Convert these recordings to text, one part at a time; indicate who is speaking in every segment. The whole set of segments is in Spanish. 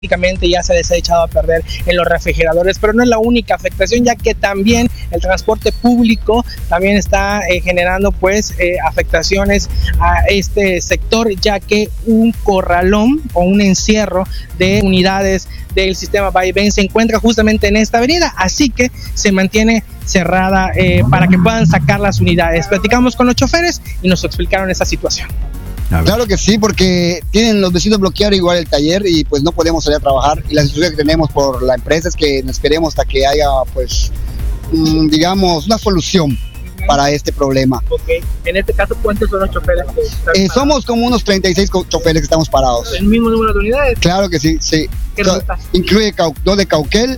Speaker 1: prácticamente ya se les ha echado a perder en los refrigeradores, pero no es la única afectación, ya que también el transporte público también está generando pues afectaciones a este sector, ya que un corralón o un encierro de unidades del sistema Vaivén se encuentra justamente en esta avenida, así que se mantiene cerrada para que puedan sacar las unidades. Platicamos con los choferes y nos explicaron esta situación.
Speaker 2: Claro que sí, porque tienen los vecinos bloquear igual el taller y pues no podemos salir a trabajar, y la situación que tenemos por la empresa es que nos esperemos hasta que haya pues digamos una solución para este problema.
Speaker 1: Okay. En este caso, ¿cuántos son los choferes que están
Speaker 2: somos como unos 36 choferes que estamos parados.
Speaker 1: ¿El mismo número de unidades?
Speaker 2: Claro que sí, sí.
Speaker 1: ¿Qué rutas?
Speaker 2: Incluye dos de Cauquel,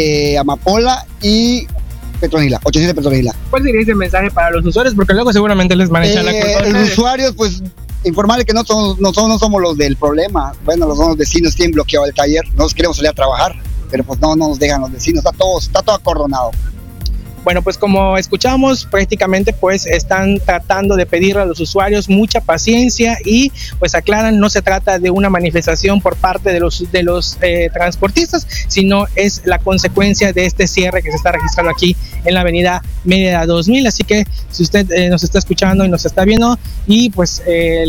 Speaker 2: Amapola y Petronila, 87 Petronila.
Speaker 1: ¿Cuál sería ese mensaje para los usuarios? Porque luego seguramente les manejan la culpa.
Speaker 2: Los usuarios, pues, informarles que no somos los del problema. Bueno, los vecinos tienen bloqueado el taller. Nosotros queremos salir a trabajar, pero pues no nos dejan los vecinos. Está todo acordonado.
Speaker 1: Bueno, pues como escuchamos, prácticamente pues están tratando de pedirle a los usuarios mucha paciencia y pues aclaran, no se trata de una manifestación por parte de los transportistas, sino es la consecuencia de este cierre que se está registrando aquí en la avenida Mérida 2000. Así que si usted nos está escuchando y nos está viendo, y pues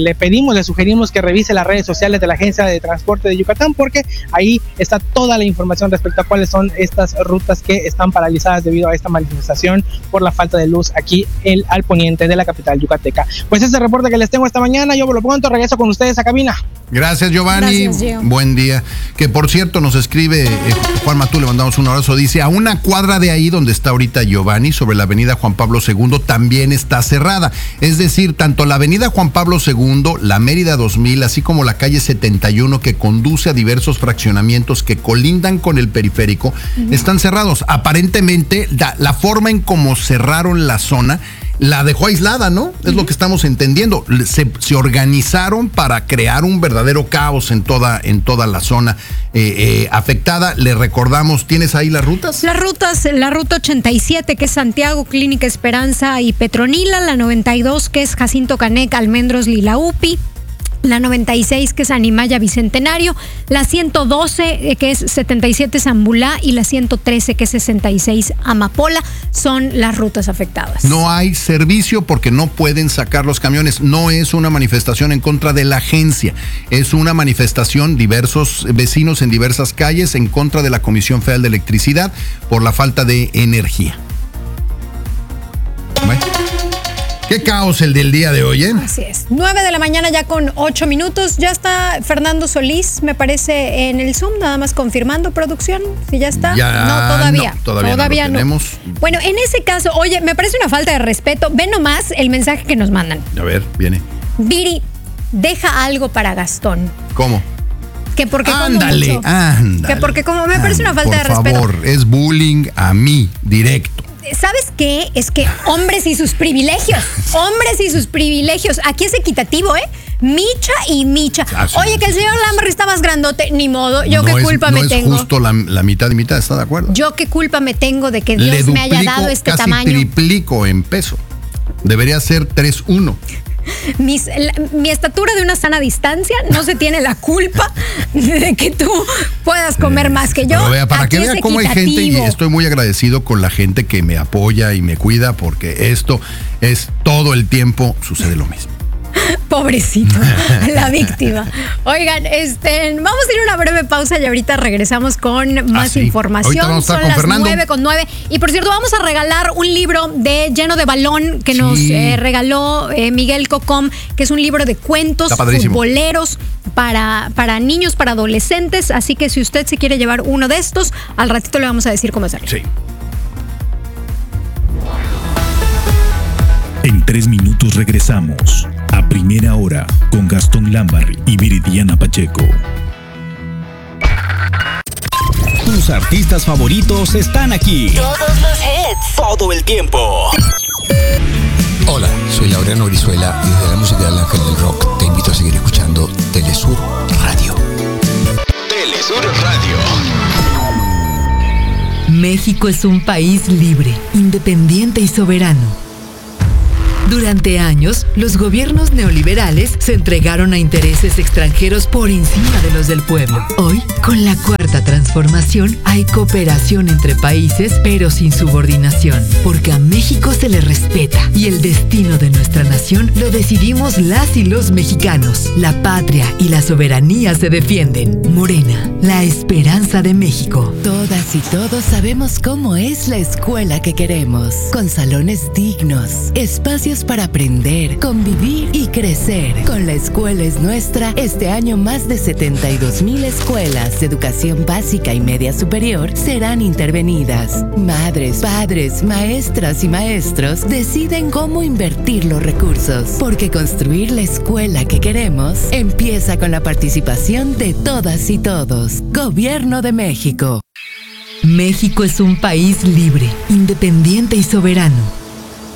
Speaker 1: le sugerimos que revise las redes sociales de la Agencia de Transporte de Yucatán, porque ahí está toda la información respecto a cuáles son estas rutas que están paralizadas debido a esta manifestación por la falta de luz aquí al poniente de la capital yucateca. Pues ese reporte que les tengo esta mañana. Yo por lo pronto regreso con ustedes a cabina.
Speaker 3: Gracias, Giovanni. Gracias, buen día. Que por cierto nos escribe Juan Matú, le mandamos un abrazo. Dice: a una cuadra de ahí donde está ahorita Giovanni, sobre la avenida Juan Pablo II, también está cerrada. Es decir, tanto la avenida Juan Pablo II, la Mérida 2000, así como la calle 71, que conduce a diversos fraccionamientos que colindan con el periférico, están cerrados. Aparentemente, la forma en cómo cerraron la zona la dejó aislada, ¿no? Es lo que estamos entendiendo. Se organizaron para crear un verdadero caos en toda la zona afectada. Le recordamos, ¿tienes ahí las rutas?
Speaker 4: Las rutas, la ruta 87, que es Santiago, Clínica Esperanza y Petronila, la 92, que es Jacinto Canec, Almendros, Lilaupi, la 96, que es Animaya Bicentenario, la 112, que es 77 Zambulá, y la 113, que es 66 Amapola, son las rutas afectadas.
Speaker 3: No hay servicio porque no pueden sacar los camiones. No es una manifestación en contra de la agencia, es una manifestación, diversos vecinos en diversas calles, en contra de la Comisión Federal de Electricidad por la falta de energía. Bueno. Qué caos el del día de hoy, ¿eh?
Speaker 4: Así es. 9 de la mañana ya con 8 minutos. Ya está Fernando Solís, me parece, en el Zoom, nada más confirmando, producción, si ya está.
Speaker 3: Todavía no tenemos.
Speaker 4: Bueno, en ese caso, oye, me parece una falta de respeto. Ve nomás el mensaje que nos mandan.
Speaker 3: A ver, viene.
Speaker 4: Viri, deja algo para Gastón.
Speaker 3: ¿Cómo?
Speaker 4: Que porque
Speaker 3: ándale.
Speaker 4: Que porque como me parece una falta de respeto.
Speaker 3: Por favor, es bullying a mí, directo.
Speaker 4: ¿Sabes qué? Es que hombres y sus privilegios. Aquí es equitativo, ¿eh? Micha y Micha. Oye, que el señor Lamberry está más grandote. Ni modo. Yo qué culpa me tengo.
Speaker 3: No es justo la mitad y mitad, ¿está de acuerdo?
Speaker 4: Yo qué culpa me tengo de que Dios me haya dado este
Speaker 3: casi
Speaker 4: tamaño.
Speaker 3: Triplico en peso. Debería ser 3-1.
Speaker 4: Mi estatura de una sana distancia no se tiene la culpa de que tú puedas comer más que yo.
Speaker 3: Vea, para que vea cómo hay gente, y estoy muy agradecido con la gente que me apoya y me cuida, porque esto es todo el tiempo sucede lo mismo.
Speaker 4: Pobrecito, la víctima. Oigan, vamos a ir a una breve pausa y ahorita regresamos con más información. Son las 9:09. Y por cierto, vamos a regalar un libro Lleno de Balón que nos regaló Miguel Cocom, que es un libro de cuentos futboleros para niños, para adolescentes. Así que si usted se quiere llevar uno de estos, al ratito le vamos a decir cómo hacerlo.
Speaker 3: Sí.
Speaker 5: En 3 minutos regresamos a Primera Hora con Gastón Lamberry y Viridiana Pacheco.
Speaker 6: Tus artistas favoritos están aquí.
Speaker 7: Todos los hits.
Speaker 6: Todo el tiempo.
Speaker 8: Hola, soy Laureano Brizuela y desde la música del Ángel del Rock te invito a seguir escuchando Telesur Radio.
Speaker 6: Telesur Radio.
Speaker 9: México es un país libre, independiente y soberano.
Speaker 7: Durante años, los gobiernos neoliberales se entregaron a intereses extranjeros por encima de los del pueblo. Hoy, con la cuarta transformación, hay cooperación entre países, pero sin subordinación, porque a México se le respeta y el destino de nuestra nación lo decidimos las y los mexicanos. La patria y la soberanía se defienden. Morena, la esperanza de México.
Speaker 9: Todas y todos sabemos cómo es la escuela que queremos, con salones dignos, espacios para aprender, convivir y crecer. Con La Escuela es Nuestra, este año más de 72,000 escuelas de educación básica y media superior serán intervenidas. Madres, padres, maestras y maestros deciden cómo invertir los recursos, porque construir la escuela que queremos empieza con la participación de todas y todos. Gobierno de México.
Speaker 7: México es un país libre, independiente y soberano.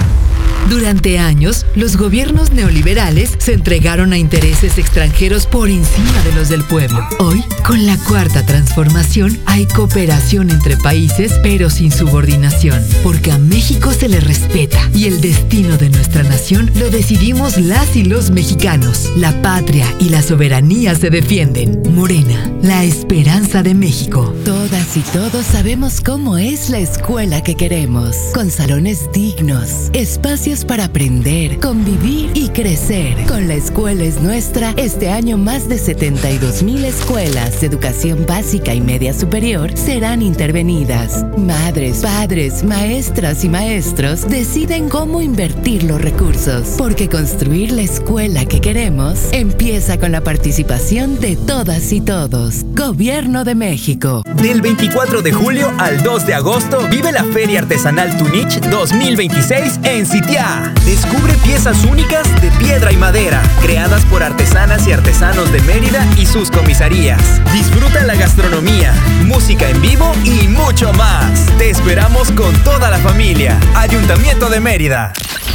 Speaker 7: Durante años, los gobiernos neoliberales se entregaron a intereses extranjeros por encima de los del pueblo. Hoy, con la cuarta transformación, hay cooperación entre países, pero sin subordinación, porque a México se le respeta y el destino de nuestra nación lo decidimos las y los mexicanos. La patria y la soberanía se defienden. Morena, la esperanza de México.
Speaker 9: Todas y todos sabemos cómo es la escuela que queremos, con salones dignos, espacios para aprender, convivir y crecer. Con La Escuela es Nuestra, este año más de 72,000 escuelas de educación básica y media superior serán intervenidas. Madres, padres, maestras y maestros deciden cómo invertir los recursos, porque construir la escuela que queremos empieza con la participación de todas y todos. Gobierno de México.
Speaker 10: Del 24 de julio al 2 de agosto vive la Feria Artesanal Tunich 2026 en Sitiá. Descubre piezas únicas de piedra y madera, creadas por artesanas y artesanos de Mérida y sus comisarías. Disfruta la gastronomía, música en vivo y mucho más. Te esperamos con toda la familia. Ayuntamiento de Mérida.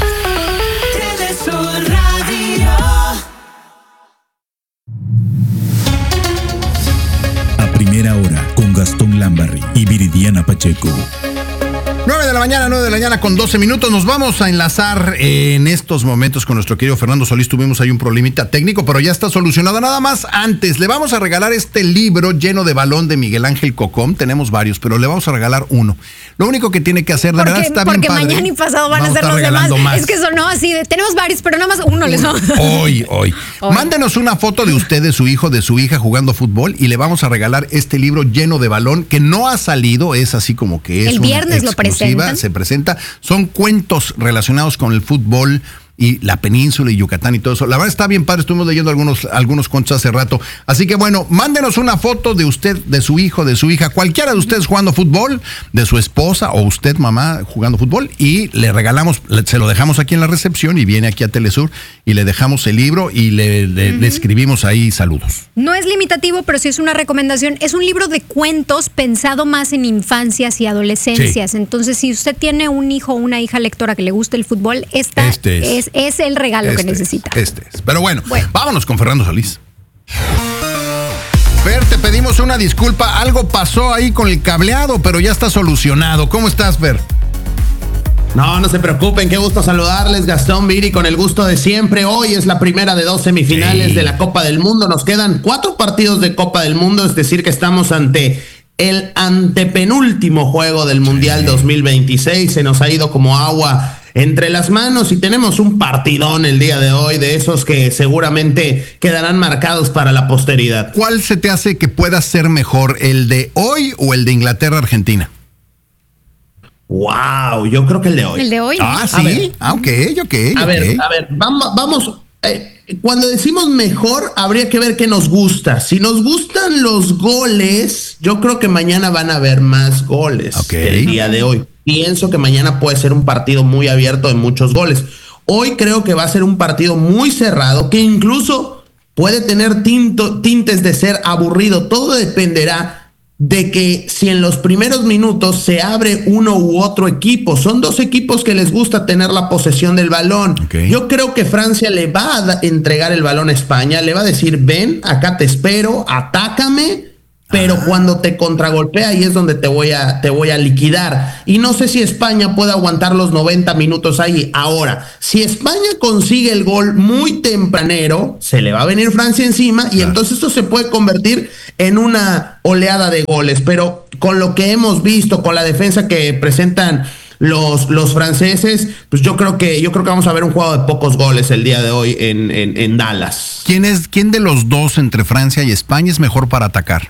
Speaker 5: A primera hora con Gastón Lambarri y Viridiana Pacheco.
Speaker 3: 9 de la mañana con 12 minutos. Nos vamos a enlazar en estos momentos con nuestro querido Fernando Solís. Tuvimos ahí un problemita técnico, pero ya está solucionado. Nada más antes, le vamos a regalar este libro lleno de balón de Miguel Ángel Cocom. Tenemos varios, pero le vamos a regalar uno. Lo único que tiene que hacer, de verdad está bien padre.
Speaker 4: Porque mañana y pasado van a ser los demás. Más. Es que sonó así de, tenemos varios, pero nada más uno les vamos.
Speaker 3: Hoy. Mándenos una foto de usted, de su hijo, de su hija jugando fútbol y le vamos a regalar este libro lleno de balón que no ha salido, es así como que es
Speaker 4: el viernes lo presentan.
Speaker 3: Se presenta, son cuentos relacionados con el fútbol y la península y Yucatán y todo eso. La verdad está bien padre, estuvimos leyendo algunos cuentos hace rato. Así que bueno, mándenos una foto de usted, de su hijo, de su hija, cualquiera de ustedes jugando fútbol, de su esposa o usted, mamá, jugando fútbol, y le regalamos, se lo dejamos aquí en la recepción y viene aquí a Telesur y le dejamos el libro y le escribimos ahí saludos.
Speaker 4: No es limitativo, pero sí es una recomendación. Es un libro de cuentos pensado más en infancias y adolescencias. Sí. Entonces, si usted tiene un hijo o una hija lectora que le guste el fútbol, es el regalo que necesita.
Speaker 3: Pero bueno, vámonos con Fernando Solís. Fer, te pedimos una disculpa. Algo pasó ahí con el cableado, pero ya está solucionado. ¿Cómo estás, Fer?
Speaker 11: No se preocupen, qué gusto saludarles, Gastón, Viri, con el gusto de siempre. Hoy es la primera de 2 semifinales de la Copa del Mundo. Nos quedan 4 partidos de Copa del Mundo, es decir, que estamos ante el antepenúltimo juego del Mundial 2026. Se nos ha ido como agua entre las manos y tenemos un partidón el día de hoy, de esos que seguramente quedarán marcados para la posteridad.
Speaker 3: ¿Cuál se te hace que pueda ser mejor, el de hoy o el de Inglaterra-Argentina?
Speaker 11: Wow, yo creo que el de hoy.
Speaker 4: ¿El de hoy?
Speaker 3: Ah, sí. Ok.
Speaker 11: A ver, vamos. Cuando decimos mejor, habría que ver qué nos gusta. Si nos gustan los goles, yo creo que mañana van a haber más goles que el día de hoy. Pienso que mañana puede ser un partido muy abierto de muchos goles. Hoy creo que va a ser un partido muy cerrado, que incluso puede tener tintes de ser aburrido. Todo dependerá de que si en los primeros minutos se abre uno u otro equipo. Son 2 equipos que les gusta tener la posesión del balón. Yo creo que Francia le va a entregar el balón a España, le va a decir, ven, acá te espero, atácame, pero cuando te contragolpea ahí es donde te voy a liquidar. Y no sé si España puede aguantar los 90 minutos ahí. Ahora, si España consigue el gol muy tempranero, se le va a venir Francia encima y entonces esto se puede convertir en una oleada de goles. Pero con lo que hemos visto, con la defensa que presentan los franceses, pues yo creo que vamos a ver un juego de pocos goles el día de hoy en Dallas.
Speaker 3: ¿Quién de los dos entre Francia y España es mejor para atacar?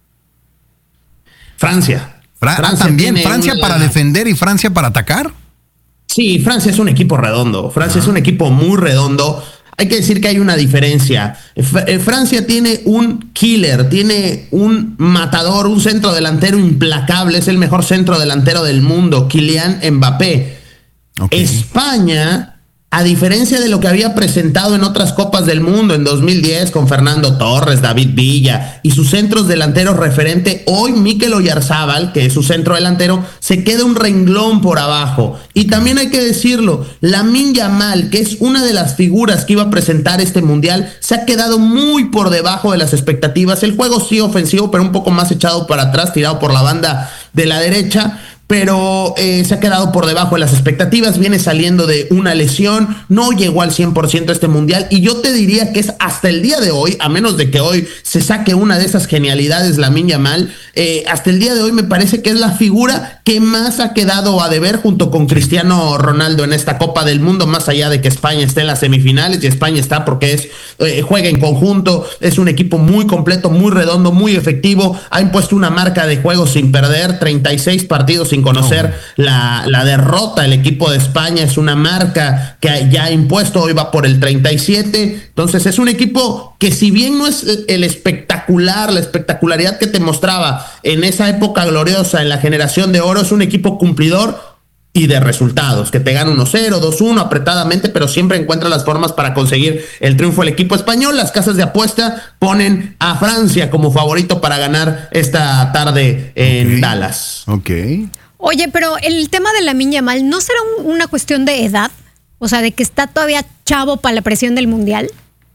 Speaker 11: Francia.
Speaker 3: También Francia para defender y Francia para atacar.
Speaker 11: Sí, Francia es un equipo redondo. Francia es un equipo muy redondo. Hay que decir que hay una diferencia. Francia tiene un killer, tiene un matador, un centro delantero implacable. Es el mejor centro delantero del mundo, Kylian Mbappé. Okay. España, a diferencia de lo que había presentado en otras Copas del Mundo en 2010 con Fernando Torres, David Villa y sus centros delanteros referente, hoy Mikel Oyarzabal, que es su centro delantero, se queda un renglón por abajo. Y también hay que decirlo, Lamine Yamal, que es una de las figuras que iba a presentar este mundial, se ha quedado muy por debajo de las expectativas. El juego sí ofensivo, pero un poco más echado para atrás, tirado por la banda de la derecha, pero se ha quedado por debajo de las expectativas, viene saliendo de una lesión, no llegó al 100% este mundial, y yo te diría que es hasta el día de hoy, a menos de que hoy se saque una de esas genialidades Lamine Yamal, hasta el día de hoy me parece que es la figura que más ha quedado a deber junto con Cristiano Ronaldo en esta Copa del Mundo, más allá de que España esté en las semifinales, y España está porque juega en conjunto, es un equipo muy completo, muy redondo, muy efectivo, ha impuesto una marca de juegos sin perder, 36 partidos sin conocer la derrota. El equipo de España es una marca que ya ha impuesto, hoy va por el 37, entonces es un equipo que, si bien no es la espectacularidad que te mostraba en esa época gloriosa en la generación de oro, es un equipo cumplidor y de resultados, que te gana 1-0, 2-1 apretadamente, pero siempre encuentra las formas para conseguir el triunfo el equipo español. Las casas de apuesta ponen a Francia como favorito para ganar esta tarde en Dallas.
Speaker 4: Oye, pero el tema de Lamine Yamal, ¿no será una cuestión de edad? O sea, de que está todavía chavo para la presión del mundial.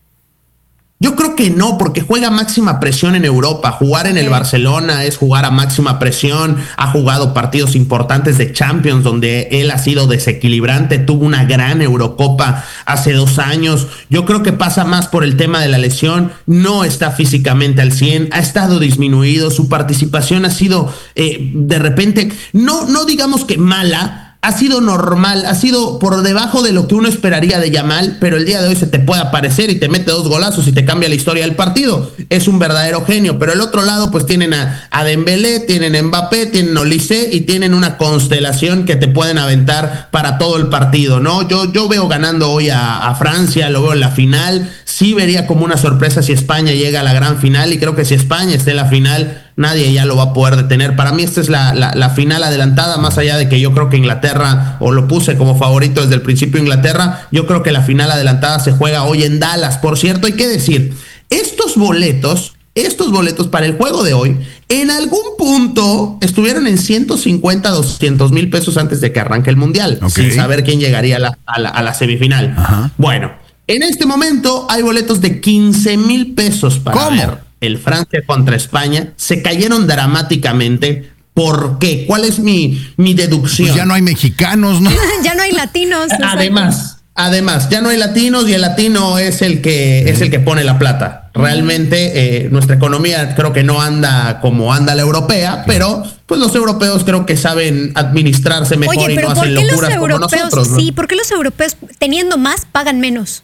Speaker 11: Yo creo que no, porque juega a máxima presión en Europa. Jugar en el Barcelona es jugar a máxima presión. Ha jugado partidos importantes de Champions donde él ha sido desequilibrante. Tuvo una gran Eurocopa hace 2 años. Yo creo que pasa más por el tema de la lesión. No está físicamente al 100. Ha estado disminuido. Su participación ha sido de repente, no digamos que mala, ha sido normal, ha sido por debajo de lo que uno esperaría de Yamal, pero el día de hoy se te puede aparecer y te mete 2 golazos y te cambia la historia del partido. Es un verdadero genio, pero el otro lado pues tienen a Dembélé, tienen a Mbappé, tienen a Olise y tienen una constelación que te pueden aventar para todo el partido, ¿no? Yo veo ganando hoy a Francia, lo veo en la final. Sí vería como una sorpresa si España llega a la gran final, y creo que si España esté en la final, nadie ya lo va a poder detener. Para mí esta es la final adelantada, más allá de que yo creo que Inglaterra, o lo puse como favorito desde el principio Inglaterra, yo creo que la final adelantada se juega hoy en Dallas. Por cierto, hay que decir, estos boletos para el juego de hoy, en algún punto estuvieron en 150, 200 mil pesos antes de que arranque el mundial, sin saber quién llegaría a la semifinal. Ajá. Bueno, en este momento hay boletos de 15 mil pesos para ver el Francia contra España. Se cayeron dramáticamente. ¿Por qué? ¿Cuál es mi deducción?
Speaker 3: Pues ya no hay mexicanos, ¿no?
Speaker 4: Ya no hay latinos.
Speaker 11: Además, ya no hay latinos, y el latino es el que pone la plata. Realmente nuestra economía creo que no anda como anda la europea, pero pues los europeos creo que saben administrarse mejor.
Speaker 4: Oye,
Speaker 11: y no hacen locuras como nosotros, ¿no?
Speaker 4: Sí, ¿por qué los europeos teniendo más pagan menos?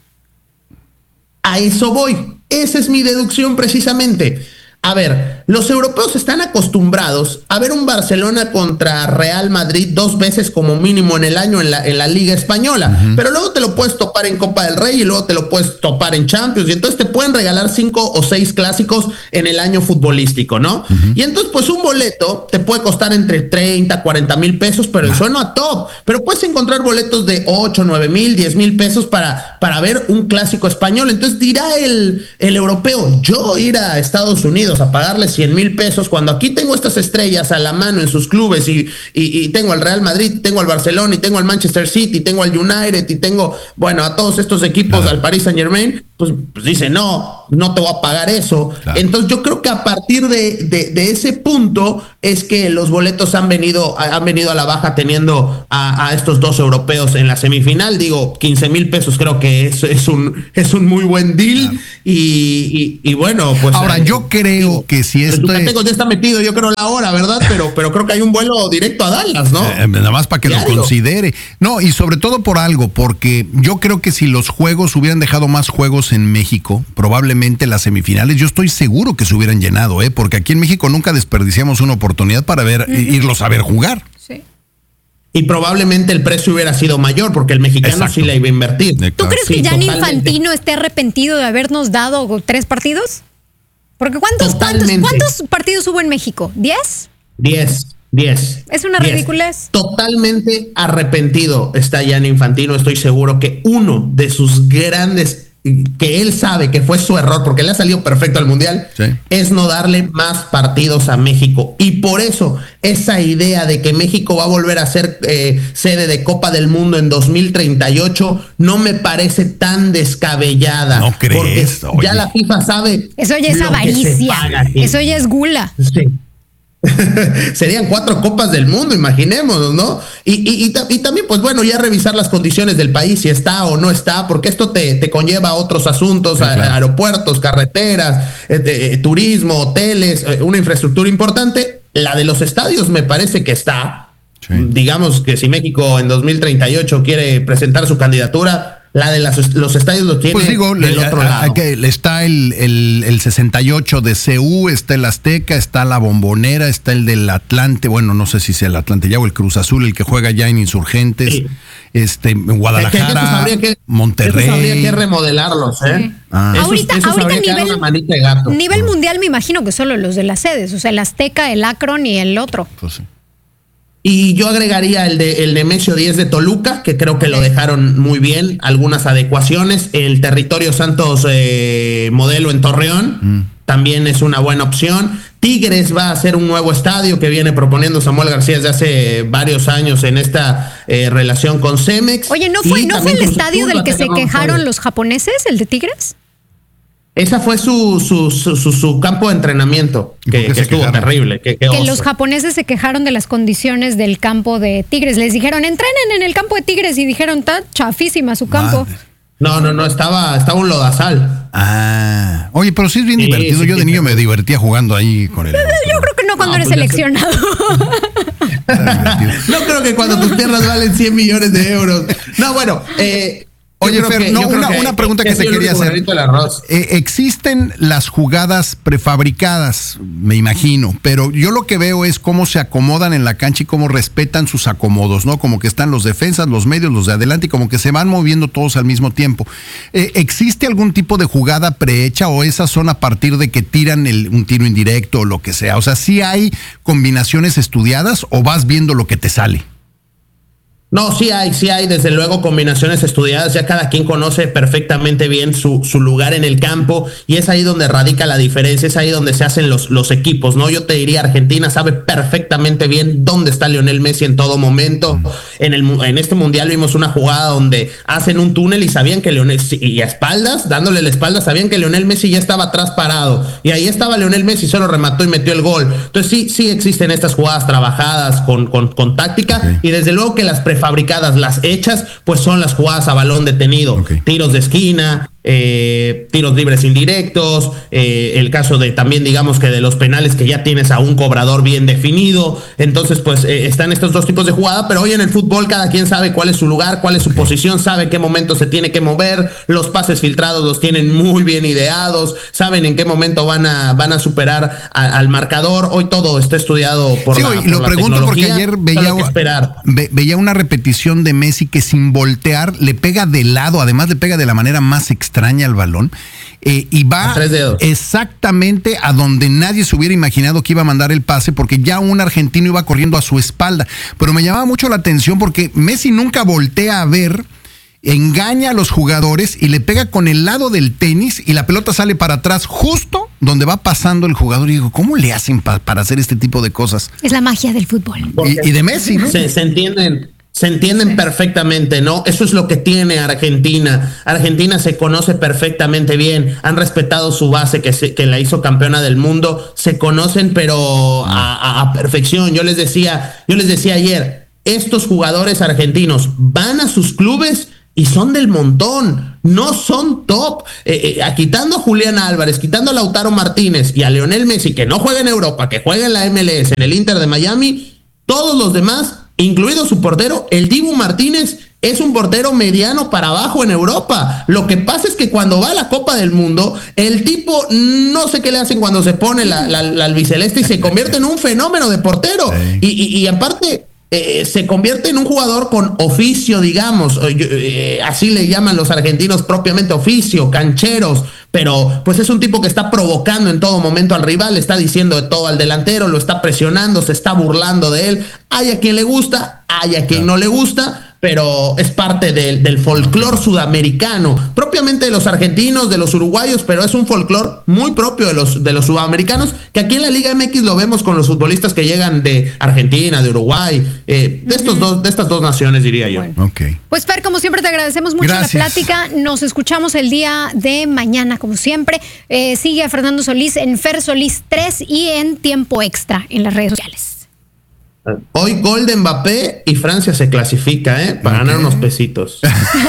Speaker 11: A eso voy. Esa es mi deducción precisamente. A ver, los europeos están acostumbrados a ver un Barcelona contra Real Madrid 2 veces como mínimo en el año en la Liga Española, pero luego te lo puedes topar en Copa del Rey y luego te lo puedes topar en Champions, y entonces te pueden regalar 5 o 6 clásicos en el año futbolístico, ¿no? Y entonces pues un boleto te puede costar entre 30, 40 mil pesos, pero el sueno a top, pero puedes encontrar boletos de 8, 9 mil, 10 mil pesos para ver un clásico español. Entonces dirá el europeo, yo ir a Estados Unidos boletos, a pagarles 100,000 pesos, cuando aquí tengo estas estrellas a la mano en sus clubes y tengo al Real Madrid, tengo al Barcelona y tengo al Manchester City, tengo al United y tengo, bueno, a todos estos equipos, al Paris Saint-Germain, pues dice, no te voy a pagar eso. Claro. Entonces yo creo que a partir de ese punto es que los boletos han venido a la baja, teniendo a estos dos europeos en la semifinal. Digo, 15,000 pesos creo que es un muy buen deal. Claro. Y bueno, pues
Speaker 3: ahora yo creo que si esto
Speaker 11: ya está metido, yo creo la hora, ¿verdad? Pero creo que hay un vuelo directo a Dallas, ¿no?
Speaker 3: Nada más para que lo considere. No, y sobre todo por algo, porque yo creo que si los juegos hubieran dejado más juegos en México, probablemente las semifinales, yo estoy seguro que se hubieran llenado, porque aquí en México nunca desperdiciamos una oportunidad para irlos a ver jugar.
Speaker 4: Sí.
Speaker 11: Y probablemente el precio hubiera sido mayor, porque el mexicano sí la iba a invertir.
Speaker 4: ¿Tú crees que Gianni Infantino esté arrepentido de habernos dado 3 partidos? Porque ¿cuántos partidos hubo en México? ¿10?
Speaker 11: 10.
Speaker 4: Es una ridiculez.
Speaker 11: Totalmente arrepentido está Gianni Infantino. Estoy seguro que uno de sus grandes, que él sabe que fue su error, porque le ha salido perfecto al Mundial, es no darle más partidos a México. Y por eso esa idea de que México va a volver a ser sede de Copa del Mundo en 2038 no me parece tan descabellada.
Speaker 3: ¿No crees?
Speaker 11: Porque ya la FIFA sabe.
Speaker 4: Eso ya es avaricia. Eso ya es gula.
Speaker 11: Sí. Serían 4 copas del mundo, imaginémonos, ¿no? Y también, pues bueno, ya revisar las condiciones del país, si está o no está, porque esto te conlleva a otros asuntos, aeropuertos, carreteras, turismo, hoteles, una infraestructura importante. La de los estadios me parece que está. Sí. Digamos que si México en 2038 quiere presentar su candidatura, la de los estadios lo tiene,
Speaker 3: pues digo, del otro lado. Está el 68 de CU, está el Azteca, está la Bombonera, está el del Atlante, bueno, no sé si sea el Atlante ya o el Cruz Azul, el que juega ya en Insurgentes, sí. Guadalajara, Monterrey.
Speaker 11: Habría que remodelarlos, ¿eh?
Speaker 4: Sí. Ahorita nivel mundial me imagino que solo los de las sedes, o sea, el Azteca, el Akron y el otro.
Speaker 3: Pues sí.
Speaker 11: Y yo agregaría el de Nemesio 10 de Toluca, que creo que lo dejaron muy bien, algunas adecuaciones. El Territorio Santos modelo en Torreón, también es una buena opción. Tigres va a hacer un nuevo estadio que viene proponiendo Samuel García desde hace varios años en esta relación con Cemex.
Speaker 4: Oye, ¿no fue el estadio del que se quejaron los japoneses, el de Tigres?
Speaker 11: Esa fue su campo de entrenamiento, que estuvo terrible. Que
Speaker 4: los japoneses se quejaron de las condiciones del campo de Tigres. Les dijeron, entrenen en el campo de Tigres, y dijeron, está chafísima su campo.
Speaker 11: Madre. No, estaba un lodazal.
Speaker 3: Oye, pero sí es bien divertido. Yo de niño me divertía jugando ahí con él.
Speaker 4: Yo creo que no cuando eres seleccionado.
Speaker 11: No creo que cuando tus piernas valen 100 millones de euros. No, bueno,
Speaker 3: oye, Fer, una pregunta que te quería hacer. Existen las jugadas prefabricadas, me imagino, pero yo lo que veo es cómo se acomodan en la cancha y cómo respetan sus acomodos, ¿no? Como que están los defensas, los medios, los de adelante, y como que se van moviendo todos al mismo tiempo. ¿Existe algún tipo de jugada prehecha o esas son a partir de que tiran un tiro indirecto o lo que sea? O sea, ¿sí hay combinaciones estudiadas o vas viendo lo que te sale?
Speaker 11: No, sí hay, desde luego, combinaciones estudiadas. Ya cada quien conoce perfectamente bien su lugar en el campo, y es ahí donde radica la diferencia, es ahí donde se hacen los equipos, ¿no? Yo te diría, Argentina sabe perfectamente bien dónde está Lionel Messi en todo momento. En este mundial vimos una jugada donde hacen un túnel y sabían que y a espaldas, dándole la espalda, sabían que Lionel Messi ya estaba atrás parado, y ahí estaba Lionel Messi, solo remató y metió el gol. Entonces sí existen estas jugadas trabajadas con táctica, okay. Y desde luego que las prefabricadas, las hechas, pues son las jugadas a balón detenido, okay. Tiros de esquina, tiros libres indirectos, el caso de también, digamos, que de los penales, que ya tienes a un cobrador bien definido. Entonces pues están estos dos tipos de jugada, pero hoy en el fútbol cada quien sabe cuál es su lugar, cuál es su posición, sabe en qué momento se tiene que mover, los pases filtrados los tienen muy bien ideados, saben en qué momento van a superar al marcador. Hoy todo está estudiado por la
Speaker 3: lo pregunto porque ayer veía una repetición de Messi que sin voltear le pega de lado, además le pega de la manera más extraña al balón, y va exactamente a donde nadie se hubiera imaginado que iba a mandar el pase, porque ya un argentino iba corriendo a su espalda. Pero me llamaba mucho la atención porque Messi nunca voltea a ver engaña a los jugadores y le pega con el lado del tenis y la pelota sale para atrás justo donde va pasando el jugador. Y digo, ¿cómo le hacen para hacer este tipo de cosas?
Speaker 4: Es la magia del fútbol.
Speaker 3: Y de Messi, ¿no?
Speaker 11: Se entienden perfectamente, ¿no? Eso es lo que tiene Argentina. Argentina se conoce perfectamente bien. Han respetado su base que la hizo campeona del mundo. Se conocen, pero a perfección. Yo les decía ayer, estos jugadores argentinos van a sus clubes y son del montón, no son top. Quitando a Julián Álvarez, quitando a Lautaro Martínez y a Lionel Messi, que no juega en Europa, que juega en la MLS, en el Inter de Miami, todos los demás, incluido su portero, el Dibu Martínez, es un portero mediano para abajo en Europa. Lo que pasa es que cuando va a la Copa del Mundo, el tipo, no sé qué le hacen cuando se pone la albiceleste y se convierte en un fenómeno de portero. Sí. Y aparte... se convierte en un jugador con oficio, digamos, así le llaman los argentinos propiamente, oficio, cancheros, pero pues es un tipo que está provocando en todo momento al rival, le está diciendo de todo al delantero, lo está presionando, se está burlando de él. Hay a quien le gusta, hay a quien no le gusta, pero es parte del folclore sudamericano, propiamente de los argentinos, de los uruguayos, pero es un folclore muy propio de los sudamericanos, que aquí en la Liga MX lo vemos con los futbolistas que llegan de Argentina, de Uruguay, de estas dos naciones, diría yo.
Speaker 4: Bueno. Okay. Pues Fer, como siempre te agradecemos mucho la plática, nos escuchamos el día de mañana, como siempre. Sigue a Fernando Solís en Fer Solís 3 y en Tiempo Extra en las redes sociales.
Speaker 11: Hoy gol de Mbappé y Francia se clasifica, para ganar unos pesitos.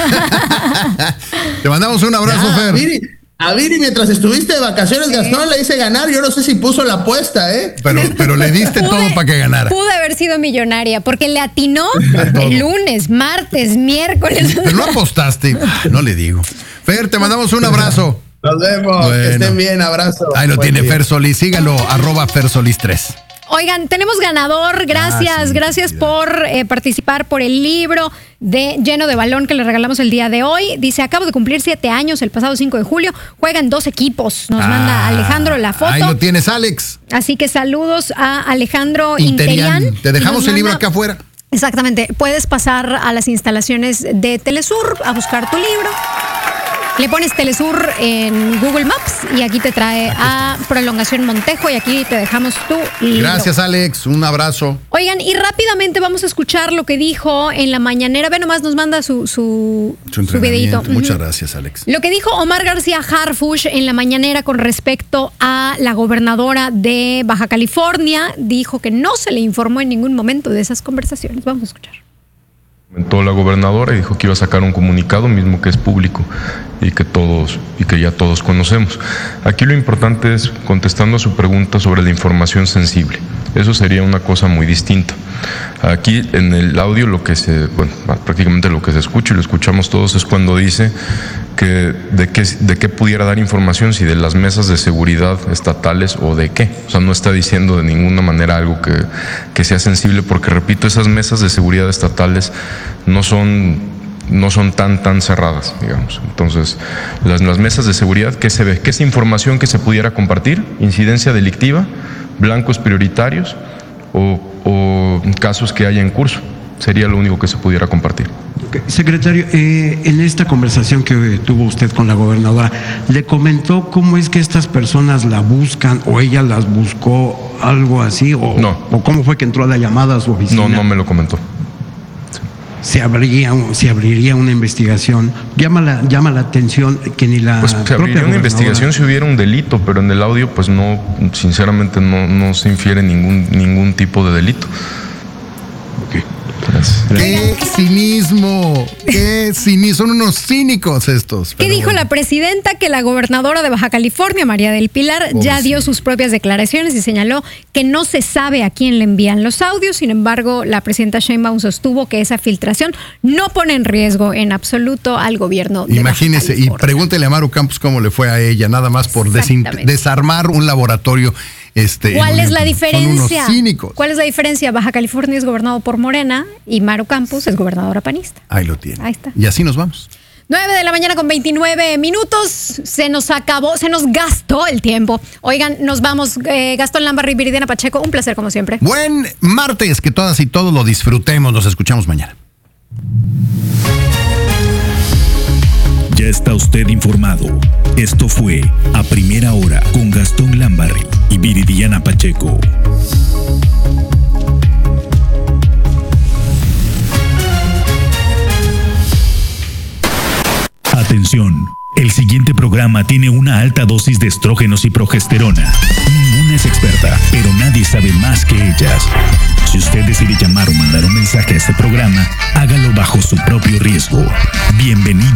Speaker 3: Te mandamos un abrazo, Fer.
Speaker 11: A Viri, mientras estuviste de vacaciones, Gastón le hice ganar. Yo no sé si puso la apuesta,
Speaker 3: Pero le diste todo para que ganara.
Speaker 4: Pude haber sido millonaria, porque le atinó el lunes, martes, miércoles.
Speaker 3: Pero no apostaste. No le digo. Fer, te mandamos un abrazo.
Speaker 11: Nos vemos. Bueno. Que estén bien, abrazo.
Speaker 3: Ahí lo tiene Fer Solís. Sígalo, @FerSolís3.
Speaker 4: Oigan, tenemos ganador, gracias por participar por el libro de Lleno de Balón que le regalamos el día de hoy. Dice, acabo de cumplir 7 años el pasado 5 de julio, juegan 2 equipos, nos manda Alejandro la foto.
Speaker 3: Ahí lo tienes, Alex.
Speaker 4: Así que saludos a Alejandro Interian.
Speaker 3: Te dejamos el libro acá afuera.
Speaker 4: Exactamente, puedes pasar a las instalaciones de Telesur a buscar tu libro. Le pones Telesur en Google Maps y aquí te trae a Prolongación Montejo y aquí te dejamos tu libro.
Speaker 3: Gracias, Alex. Un abrazo.
Speaker 4: Oigan, y rápidamente vamos a escuchar lo que dijo en la mañanera. Ve nomás, nos manda su videito.
Speaker 3: Muchas gracias, Alex.
Speaker 4: Lo que dijo Omar García Harfuch en la mañanera con respecto a la gobernadora de Baja California, dijo que no se le informó en ningún momento de esas conversaciones. Vamos a escuchar.
Speaker 12: Comentó la gobernadora y dijo que iba a sacar un comunicado mismo que es público y que ya todos conocemos. Aquí lo importante es, contestando a su pregunta sobre la información sensible, eso sería una cosa muy distinta. Aquí en el audio prácticamente lo que se escucha y lo escuchamos todos es cuando dice que de qué pudiera dar información, si de las mesas de seguridad estatales o de qué. O sea, no está diciendo de ninguna manera algo que sea sensible, porque repito, esas mesas de seguridad estatales no son tan cerradas, digamos. Entonces, las mesas de seguridad, ¿qué se ve? ¿Qué es información que se pudiera compartir? Incidencia delictiva, blancos prioritarios o casos que haya en curso. Sería lo único que se pudiera compartir.
Speaker 13: Okay. Secretario, en esta conversación que tuvo usted con la gobernadora, ¿le comentó cómo es que estas personas la buscan o ella las buscó, algo así?
Speaker 12: No.
Speaker 13: ¿O cómo fue que entró a la llamada a su oficina?
Speaker 12: No me lo comentó.
Speaker 13: Se abriría una investigación. Llama la atención que ni la
Speaker 12: pues se abriría una investigación si hubiera un delito, pero en el audio pues no, sinceramente no se infiere ningún tipo de delito.
Speaker 13: Okay.
Speaker 12: Gracias.
Speaker 3: ¡Qué cinismo! ¡Qué cinismo! Son unos cínicos estos.
Speaker 4: ¿Qué dijo la presidenta? Que la gobernadora de Baja California, María del Pilar, ya dio sus propias declaraciones y señaló que no se sabe a quién le envían los audios. Sin embargo, la presidenta Sheinbaum sostuvo que esa filtración no pone en riesgo en absoluto al gobierno de
Speaker 3: Imagínese,
Speaker 4: Baja California.
Speaker 3: Y pregúntele a Maru Campos cómo le fue a ella, nada más por desarmar un laboratorio.
Speaker 4: ¿Cuál es la diferencia?
Speaker 3: Son unos cínicos.
Speaker 4: ¿Cuál es la diferencia? Baja California es gobernado por Morena y Maru Campos es gobernadora panista.
Speaker 3: Ahí lo tiene.
Speaker 4: Ahí está.
Speaker 3: Y así nos vamos.
Speaker 4: 9:29 a.m. Se nos gastó el tiempo. Oigan, nos vamos. Gastón Lambarri y Viridiana Pacheco, un placer como siempre.
Speaker 3: Buen martes, que todas y todos lo disfrutemos. Nos escuchamos mañana.
Speaker 5: Ya está usted informado. Esto fue A Primera Hora con Gastón Lambarri y Viridiana Pacheco. Atención, el siguiente programa tiene una alta dosis de estrógenos y progesterona. Ninguna es experta, pero nadie sabe más que ellas. Si usted decide llamar o mandar un mensaje a este programa, hágalo bajo su propio riesgo. Bienvenido